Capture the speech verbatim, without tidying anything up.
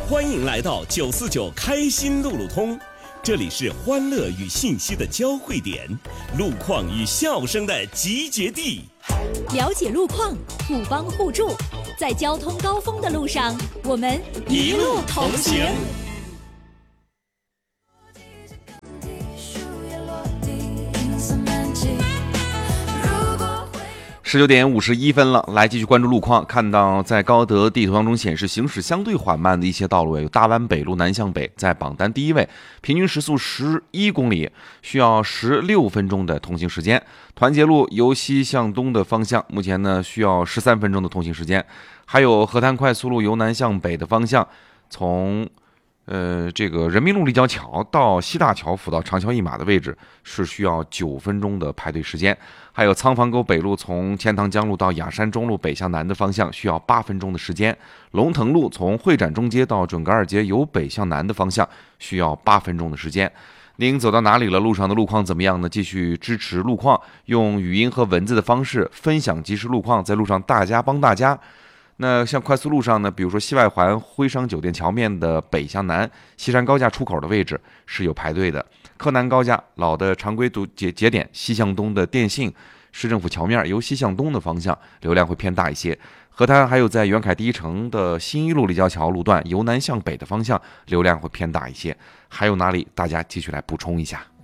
欢迎来到九四九开心路路通，这里是欢乐与信息的交汇点，路况与笑声的集结地。 了解路况，互帮互助，在交通高峰的路上，我们一路同行。 十九点五十一分了，来继续关注路况。看到在高德地图当中显示行驶相对缓慢的一些道路，有大湾北路南向北在榜单第一位，平均时速十一公里，需要十六分钟的通行时间。团结路由西向东的方向，目前呢需要十三分钟的通行时间。还有河滩快速路由南向北的方向，从呃，这个人民路立交桥到西大桥辅道长桥一码的位置是需要九分钟的排队时间。还有仓房沟北路从钱塘江路到雅山中路北向南的方向需要八分钟的时间。龙腾路从会展中街到准噶尔街由北向南的方向需要八分钟的时间。您走到哪里了？路上的路况怎么样呢？继续支持路况，用语音和文字的方式分享即时路况，在路上大家帮大家。那像快速路上呢，比如说西外环徽商酒店桥面的北向南西山高架出口的位置是有排队的。柯南高架老的常规堵节节点西向东的电信市政府桥面由西向东的方向流量会偏大一些。河滩还有在元凯第一城的新一路立交桥路段由南向北的方向流量会偏大一些。还有哪里？大家继续来补充一下。